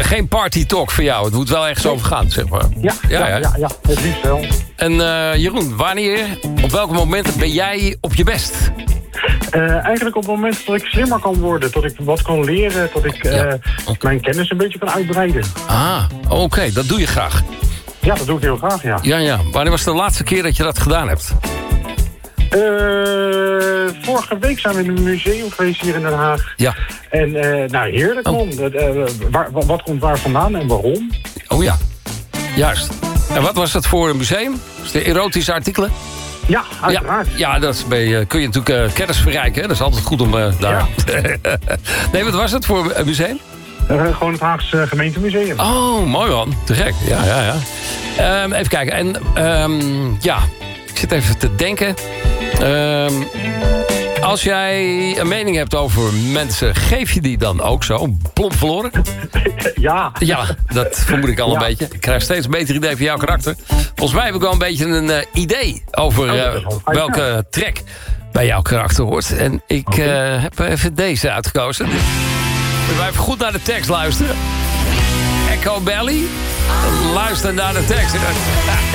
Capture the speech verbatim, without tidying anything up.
geen party talk voor jou. Het moet wel ergens over gaan, zeg maar. Ja, ja, ja, ja, ja, het liefst wel. En uh, Jeroen, wanneer, op welke momenten ben jij op je best? Uh, eigenlijk op het moment dat ik slimmer kan worden. Dat ik wat kan leren. Dat ik uh, ja. okay. mijn kennis een beetje kan uitbreiden. Ah, oké. Okay, dat doe je graag. Ja, dat doe ik heel graag, ja. Ja, ja. Wanneer was de laatste keer dat je dat gedaan hebt? Uh, vorige week zijn we in een museum geweest hier in Den Haag. Ja. En uh, nou, heerlijk man. Oh. Uh, waar, wat komt waar vandaan en waarom? Oh ja, juist. En wat was dat voor een museum? Was de erotische artikelen? Ja, uiteraard. Ja, ja dat is bij, uh, kun je natuurlijk uh, kennis verrijken. Hè? Dat is altijd goed om uh, daar... Ja. Nee, wat was het voor een museum? Uh, gewoon het Haagse gemeentemuseum. Oh, mooi man. Te gek. Ja, ja, ja. Um, even kijken. En um, ja, ik zit even te denken. Um, als jij een mening hebt over mensen, geef je die dan ook zo plomp verloren? Ja. Ja, dat vermoed ik al ja. een beetje. Ik krijg steeds een beter idee van jouw karakter. Volgens mij heb ik wel een beetje een uh, idee over uh, welke track bij jouw karakter hoort. En ik okay. uh, heb even deze uitgekozen. Moeten we even goed naar de tekst luisteren. Echo Belly. Luister naar de tekst.